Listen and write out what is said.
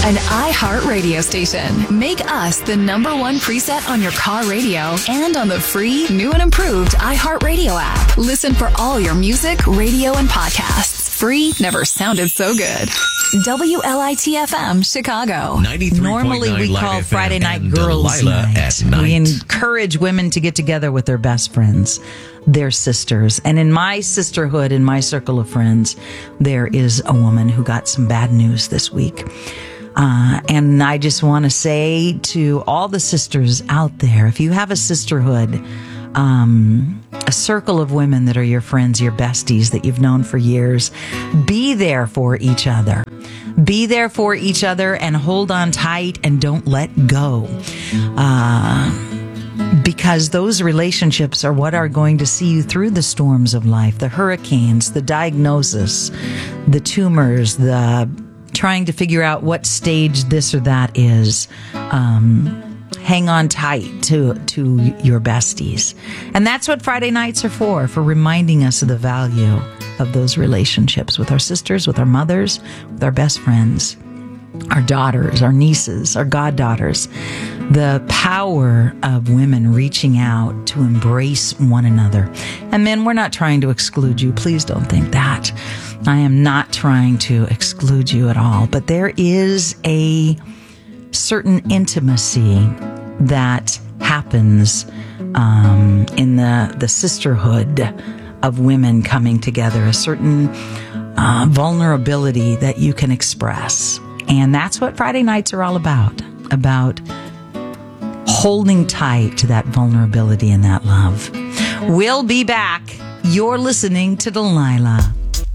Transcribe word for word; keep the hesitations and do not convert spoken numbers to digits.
an iHeart radio station. Make us the number one preset on your car radio and on the free, new and improved iHeart Radio app. Listen for all your music, radio, and podcasts. Free never sounded so good. W L I T F M, Chicago. Normally we call Friday Night Girls Night. At night. We encourage women to get together with their best friends, their sisters. And in my sisterhood, in my circle of friends, there is a woman who got some bad news this week. Uh, and I just want to say to all the sisters out there, if you have a sisterhood, um, a circle of women that are your friends, your besties that you've known for years, be there for each other. Be there for each other and hold on tight and don't let go. Uh, because those relationships are what are going to see you through the storms of life, the hurricanes, the diagnosis, the tumors, the trying to figure out what stage this or that is. Um, hang on tight to to your besties. And that's what Friday nights are for, for reminding us of the value of those relationships with our sisters, with our mothers, with our best friends, our daughters, our nieces, our goddaughters. The power of women reaching out to embrace one another. And men, we're not trying to exclude you. Please don't think that. I am not trying to exclude you at all. But there is a certain intimacy that happens um, in the, the sisterhood of women coming together, a certain uh, vulnerability that you can express. And that's what Friday nights are all about, about holding tight to that vulnerability and that love. We'll be back. You're listening to Delilah.